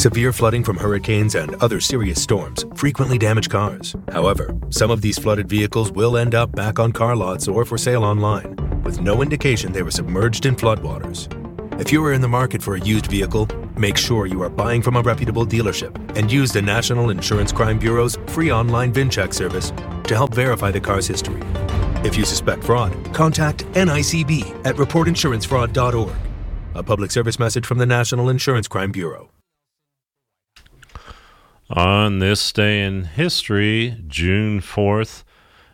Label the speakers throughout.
Speaker 1: Severe flooding from hurricanes and other serious storms frequently damage cars. However, some of these flooded vehicles will end up back on car lots or for sale online, with no indication they were submerged in floodwaters. If you are in the market for a used vehicle, make sure you are buying from a reputable dealership and use the National Insurance Crime Bureau's free online VIN check service to help verify the car's history. If you suspect fraud, contact NICB at reportinsurancefraud.org. A public service message from the National Insurance Crime Bureau.
Speaker 2: On this day in history, June 4th,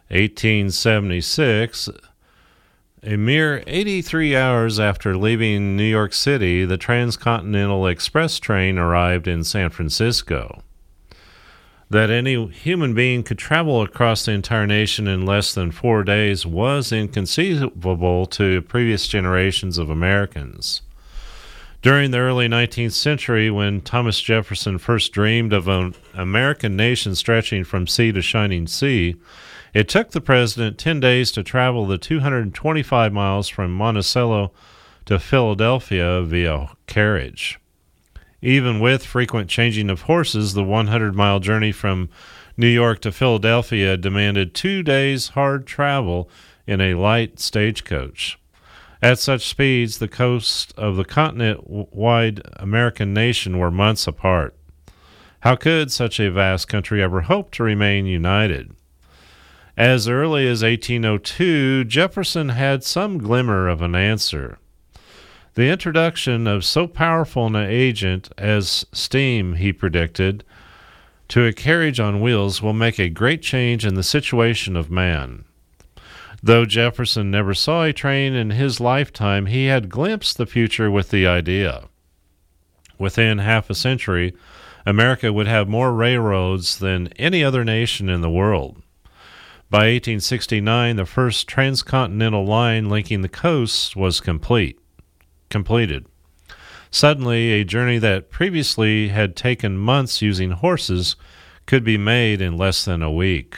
Speaker 2: 1876, a mere 83 hours after leaving New York City, the Transcontinental Express train arrived in San Francisco. That any human being could travel across the entire nation in less than 4 days was inconceivable to previous generations of Americans. During the early 19th century, when Thomas Jefferson first dreamed of an American nation stretching from sea to shining sea, it took the president 10 days to travel the 225 miles from Monticello to Philadelphia via carriage. Even with frequent changing of horses, the 100-mile journey from New York to Philadelphia demanded 2 days' hard travel in a light stagecoach. At such speeds, the coasts of the continent-wide American nation were months apart. How could such a vast country ever hope to remain united? As early as 1802, Jefferson had some glimmer of an answer. The introduction of so powerful an agent as steam, he predicted, to a carriage on wheels will make a great change in the situation of man. Though Jefferson never saw a train in his lifetime, he had glimpsed the future with the idea. Within half a century, America would have more railroads than any other nation in the world. By 1869, the first transcontinental line linking the coasts was completed. Suddenly, a journey that previously had taken months using horses could be made in less than a week.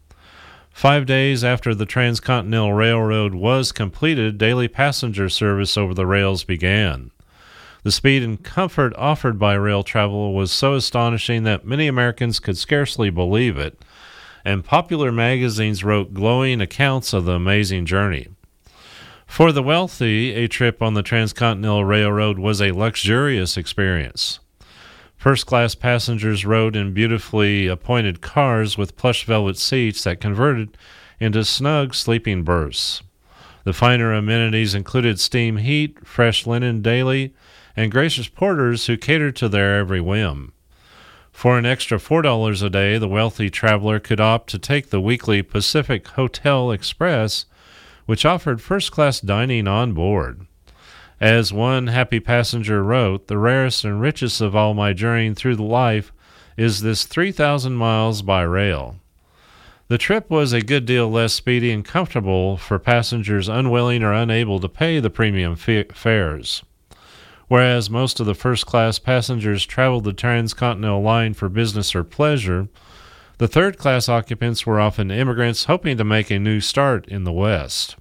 Speaker 2: 5 days after the Transcontinental Railroad was completed, daily passenger service over the rails began. The speed and comfort offered by rail travel was so astonishing that many Americans could scarcely believe it, and popular magazines wrote glowing accounts of the amazing journey. For the wealthy, a trip on the Transcontinental Railroad was a luxurious experience. First-class passengers rode in beautifully appointed cars with plush velvet seats that converted into snug sleeping berths. The finer amenities included steam heat, fresh linen daily, and gracious porters who catered to their every whim. For an extra $4 a day, the wealthy traveler could opt to take the weekly Pacific Hotel Express, which offered first-class dining on board. As one happy passenger wrote, "The rarest and richest of all my journeying through life is this 3,000 miles by rail." The trip was a good deal less speedy and comfortable for passengers unwilling or unable to pay the premium fares. Whereas most of the first-class passengers traveled the transcontinental line for business or pleasure, the third-class occupants were often immigrants hoping to make a new start in the West.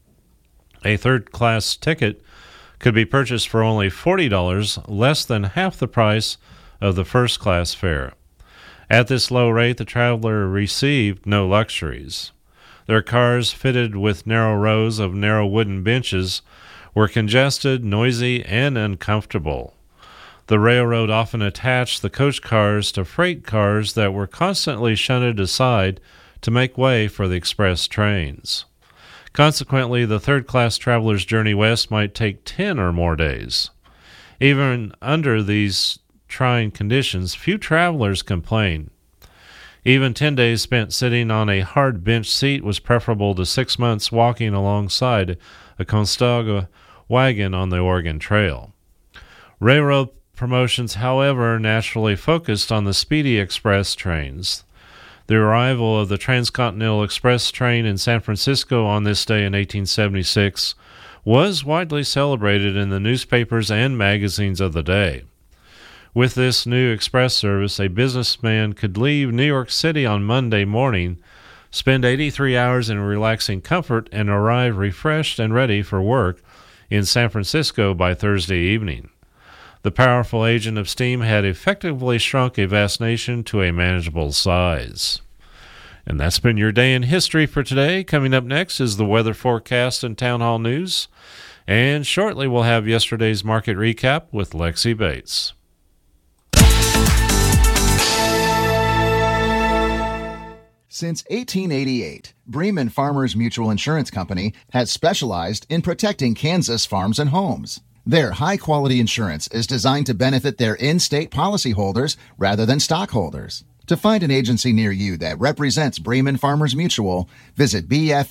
Speaker 2: A third-class ticket could be purchased for only $40, less than half the price of the first-class fare. At this low rate, the traveler received no luxuries. Their cars, fitted with narrow rows of narrow wooden benches, were congested, noisy, and uncomfortable. The railroad often attached the coach cars to freight cars that were constantly shunted aside to make way for the express trains. Consequently, the third-class traveler's journey west might take 10 or more days. Even under these trying conditions, few travelers complained. Even 10 days spent sitting on a hard bench seat was preferable to 6 months walking alongside a Conestoga wagon on the Oregon Trail. Railroad promotions, however, naturally focused on the speedy express trains. The arrival of the Transcontinental Express train in San Francisco on this day in 1876 was widely celebrated in the newspapers and magazines of the day. With this new express service, a businessman could leave New York City on Monday morning, spend 83 hours in relaxing comfort, and arrive refreshed and ready for work in San Francisco by Thursday evening. The powerful agent of steam had effectively shrunk a vast nation to a manageable size. And that's been your day in history for today. Coming up next is the weather forecast and town hall news. And shortly we'll have yesterday's market recap with Lexi Bates.
Speaker 3: Since 1888, Bremen Farmers Mutual Insurance Company has specialized in protecting Kansas farms and homes. Their high-quality insurance is designed to benefit their in-state policyholders rather than stockholders. To find an agency near you that represents Bremen Farmers Mutual, visit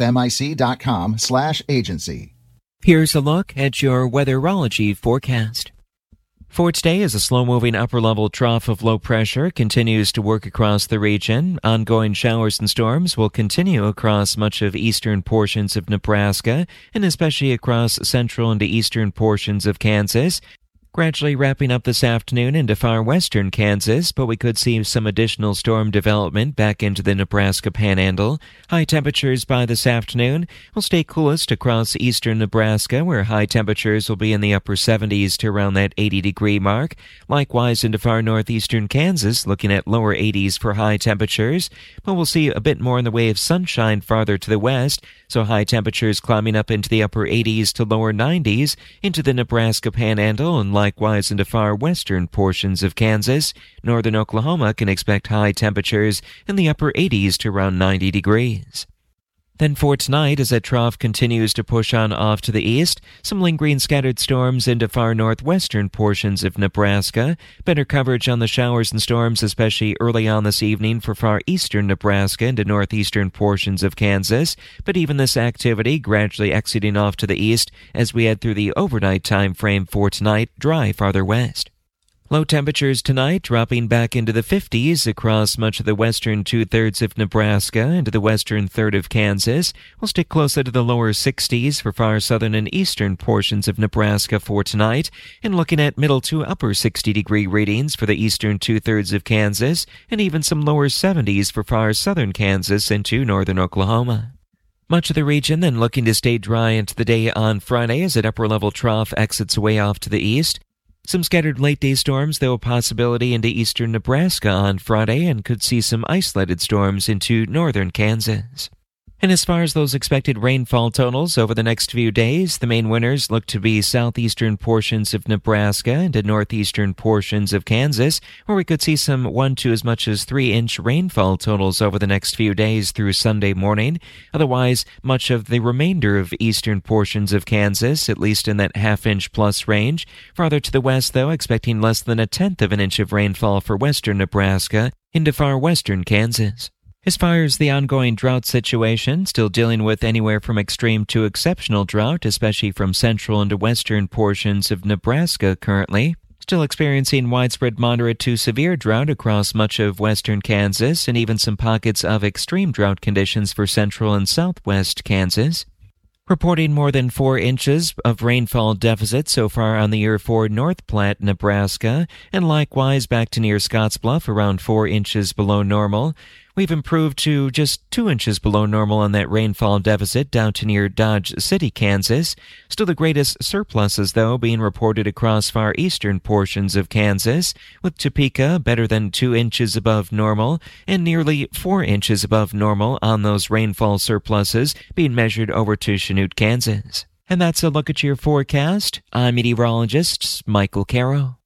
Speaker 3: bfmic.com/agency.
Speaker 4: Here's a look at your weatherology forecast. For today, as a slow-moving upper-level trough of low pressure continues to work across the region, ongoing showers and storms will continue across much of eastern portions of Nebraska and especially across central and eastern portions of Kansas. Gradually wrapping up this afternoon into far western Kansas, but we could see some additional storm development back into the Nebraska Panhandle. High temperatures by this afternoon will stay coolest across eastern Nebraska, where high temperatures will be in the upper 70s to around that 80-degree mark. Likewise into far northeastern Kansas, looking at lower 80s for high temperatures, but we'll see a bit more in the way of sunshine farther to the west, so high temperatures climbing up into the upper 80s to lower 90s into the Nebraska Panhandle and likewise into far western portions of Kansas. Northern Oklahoma can expect high temperatures in the upper 80s to around 90 degrees. Then for tonight, as that trough continues to push on off to the east, some lingering scattered storms into far northwestern portions of Nebraska. Better coverage on the showers and storms, especially early on this evening for far eastern Nebraska into northeastern portions of Kansas. But even this activity gradually exiting off to the east as we head through the overnight time frame for tonight, dry farther west. Low temperatures tonight dropping back into the 50s across much of the western two-thirds of Nebraska into the western third of Kansas. We'll stick closer to the lower 60s for far southern and eastern portions of Nebraska for tonight, and looking at middle to upper 60-degree readings for the eastern two-thirds of Kansas, and even some lower 70s for far southern Kansas into northern Oklahoma. Much of the region then looking to stay dry into the day on Friday as that upper-level trough exits away off to the east. Some scattered late-day storms, though, a possibility into eastern Nebraska on Friday, and could see some isolated storms into northern Kansas. And as far as those expected rainfall totals over the next few days, the main winners look to be southeastern portions of Nebraska and northeastern portions of Kansas, where we could see some 1 to as much as 3-inch rainfall totals over the next few days through Sunday morning. Otherwise, much of the remainder of eastern portions of Kansas, at least in that half-inch plus range. Farther to the west, though, expecting less than 1/10 of an inch of rainfall for western Nebraska into far western Kansas. As far as the ongoing drought situation, still dealing with anywhere from extreme to exceptional drought, especially from central and western portions of Nebraska currently. Still experiencing widespread moderate to severe drought across much of western Kansas, and even some pockets of extreme drought conditions for central and southwest Kansas. Reporting more than 4 inches of rainfall deficit so far on the year for North Platte, Nebraska, and likewise back to near Scottsbluff, around 4 inches below normal. We've improved to just 2 inches below normal on that rainfall deficit down to near Dodge City, Kansas. Still the greatest surpluses, though, being reported across far eastern portions of Kansas, with Topeka better than 2 inches above normal and nearly 4 inches above normal on those rainfall surpluses being measured over to Chanute, Kansas. And that's a look at your forecast. I'm meteorologist Michael Caro.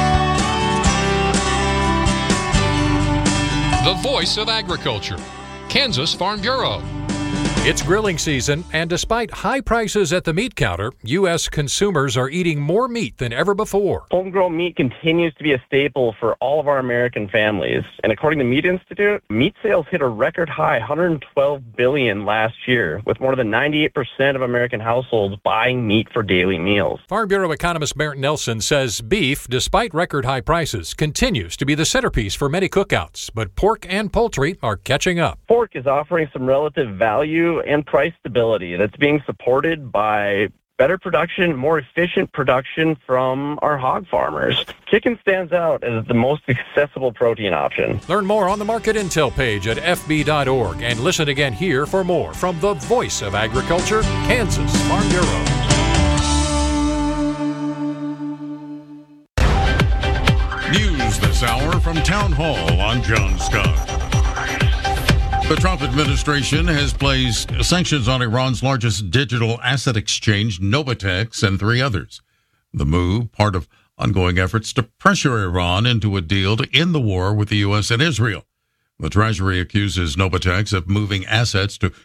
Speaker 5: The voice of agriculture, Kansas Farm Bureau.
Speaker 6: It's grilling season, and despite high prices at the meat counter, U.S. consumers are eating more meat than ever before.
Speaker 7: Homegrown meat continues to be a staple for all of our American families. And according to Meat Institute, meat sales hit a record high, $112 billion last year, with more than 98% of American households buying meat for daily meals.
Speaker 6: Farm Bureau economist Barrett Nelson says beef, despite record high prices, continues to be the centerpiece for many cookouts, but pork and poultry are catching up.
Speaker 7: Pork is offering some relative value and price stability that's being supported by better production, more efficient production from our hog farmers. Chicken stands out as the most accessible protein option.
Speaker 6: Learn more on the Market Intel page at fb.org and listen again here for more from the voice of agriculture, Kansas Farm Bureau.
Speaker 8: News this hour from Town Hall on John Scott. The Trump administration has placed sanctions on Iran's largest digital asset exchange, Novitex, and 3 others. The move, part of ongoing efforts to pressure Iran into a deal to end the war with the U.S. and Israel. The Treasury accuses Novitex of moving assets to